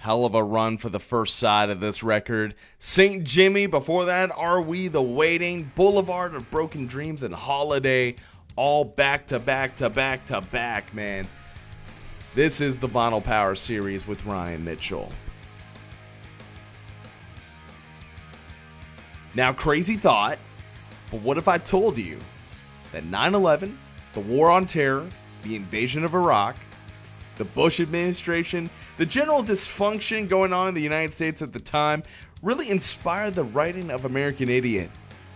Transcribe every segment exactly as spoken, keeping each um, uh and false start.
Hell of a run for the first side of this record. Saint Jimmy, before that, Are We the Waiting, Boulevard of Broken Dreams, and Holiday, all back to back to back to back, man. This is the Vinyl Power series with Ryan Mitchell. Now, crazy thought, but what if I told you that nine eleven, the War on Terror, the invasion of Iraq, the Bush administration, the general dysfunction going on in the United States at the time really inspired the writing of American Idiot?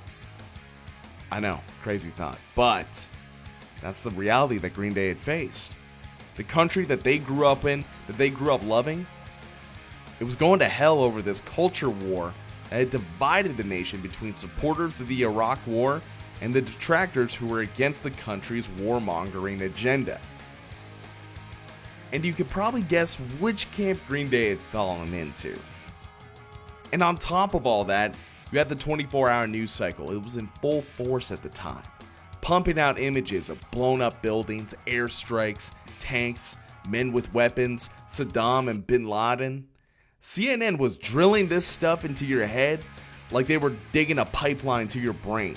I know, crazy thought, but that's the reality that Green Day had faced. The country that they grew up in, that they grew up loving, it was going to hell over this culture war that had divided the nation between supporters of the Iraq War and the detractors who were against the country's warmongering agenda. And you could probably guess which camp Green Day had fallen into. And on top of all that, you had the twenty-four hour news cycle. It was in full force at the time, pumping out images of blown up buildings, airstrikes, tanks, men with weapons, Saddam and Bin Laden. C N N was drilling this stuff into your head like they were digging a pipeline to your brain.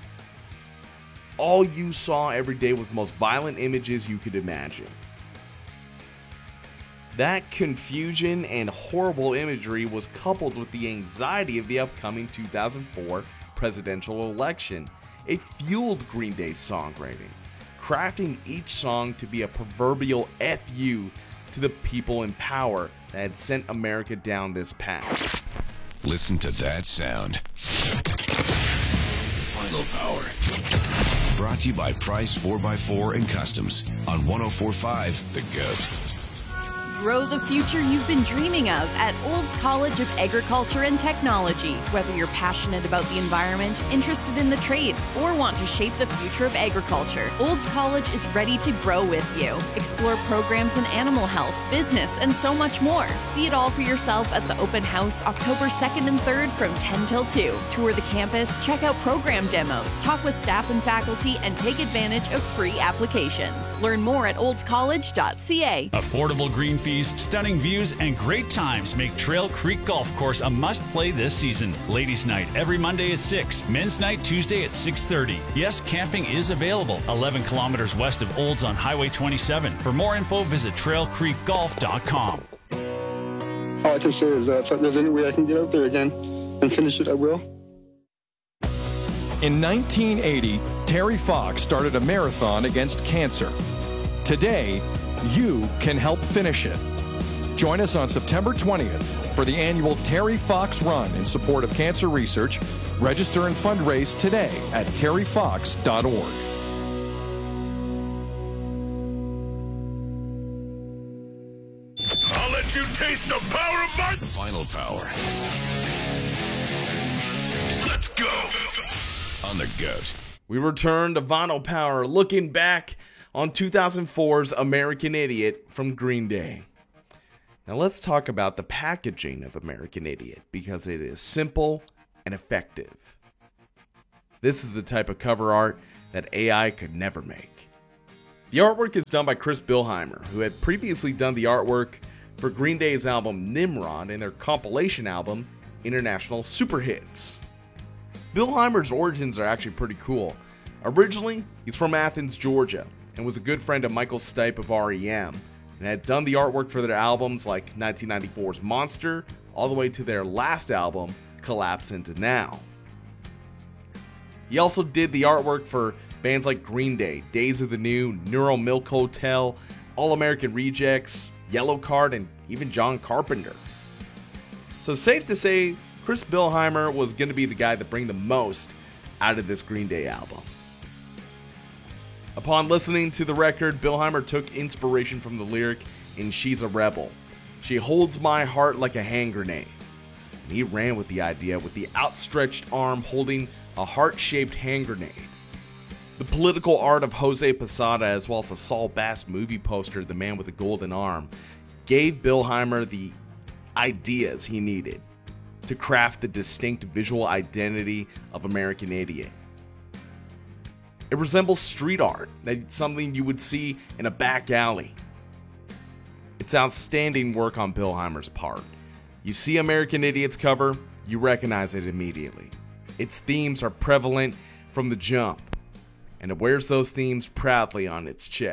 All you saw every day was the most violent images you could imagine. That confusion and horrible imagery was coupled with the anxiety of the upcoming two thousand four presidential election. It fueled Green Day's songwriting, crafting each song to be a proverbial F U to the people in power that had sent America down this path. Listen to that sound. Final Power. Brought to you by Price four by four and Customs on one oh four point five The Goat. Grow the future you've been dreaming of at Olds College of Agriculture and Technology. Whether you're passionate about the environment, interested in the trades, or want to shape the future of agriculture, Olds College is ready to grow with you. Explore programs in animal health, business, and so much more. See it all for yourself at the open house October second and third from ten till two. Tour the campus, check out program demos, talk with staff and faculty, and take advantage of free applications. Learn more at olds college dot c a. Affordable green fees, stunning views, and great times make Trail Creek Golf Course a must-play this season. Ladies' night every Monday at six, men's night Tuesday at six thirty. Yes, camping is available. eleven kilometers west of Olds on Highway twenty-seven. For more info, visit trail creek golf dot com. All I can say is that if there's any way I can get out there again and finish it, I will. In nineteen eighty, Terry Fox started a marathon against cancer. Today, you can help finish it. Join us on September twentieth for the annual Terry Fox Run in support of cancer research. Register and fundraise today at terry fox dot org. I'll let you taste the power of my Final Power. Let's go on The Goat. We return to Vinyl Power, looking back on two thousand four's American Idiot from Green Day. Now let's talk about the packaging of American Idiot, because it is simple and effective. This is the type of cover art that A I could never make. The artwork is done by Chris Bilheimer, who had previously done the artwork for Green Day's album Nimrod and their compilation album International Super Hits. Bilheimer's origins are actually pretty cool. Originally, he's from Athens, Georgia, and was a good friend of Michael Stipe of R E M, and had done the artwork for their albums like nineteen ninety-four's Monster, all the way to their last album, Collapse Into Now. He also did the artwork for bands like Green Day, Days of the New, Neural Milk Hotel, All American Rejects, Yellowcard, and even John Carpenter. So safe to say, Chris Bilheimer was going to be the guy that bring the most out of this Green Day album. Upon listening to the record, Bilheimer took inspiration from the lyric in She's a Rebel. She holds my heart like a hand grenade. And he ran with the idea with the outstretched arm holding a heart-shaped hand grenade. The political art of Jose Posada, as well as the Saul Bass movie poster, The Man with the Golden Arm, gave Bilheimer the ideas he needed to craft the distinct visual identity of American Idiot. It resembles street art, that's something you would see in a back alley. It It's outstanding work on Bill Heimer's part. You see American Idiot's cover, you recognize it immediately. Its themes are prevalent from the jump, and it wears those themes proudly on its chest.